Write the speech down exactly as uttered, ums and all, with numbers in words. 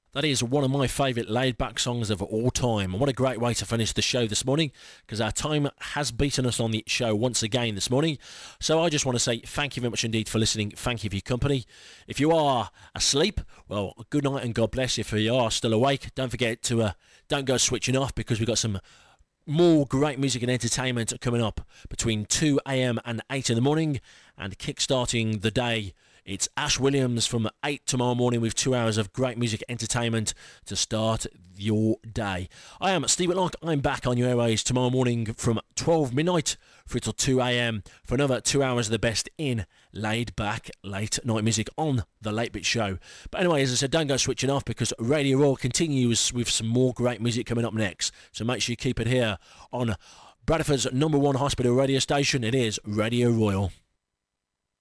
That is one of my favourite laid-back songs of all time. And what a great way to finish the show this morning, because our time has beaten us on the show once again this morning. So I just want to say thank you very much indeed for listening. Thank you for your company. If you are asleep, well, good night and God bless you. If you are still awake, don't forget to uh, don't go switching off, because we've got some more great music and entertainment coming up between two a.m. and eight in the morning, and kick-starting the day, it's Ash Williams from eight tomorrow morning with two hours of great music entertainment to start your day. I am Steve Whitlock. I'm back on your airways tomorrow morning from twelve midnight through till two a.m. for another two hours of the best in laid-back late night music on The Late Bit Show. But anyway, as I said, don't go switching off, because Radio Royal continues with some more great music coming up next. So make sure you keep it here on Bradford's number one hospital radio station. It is Radio Royal.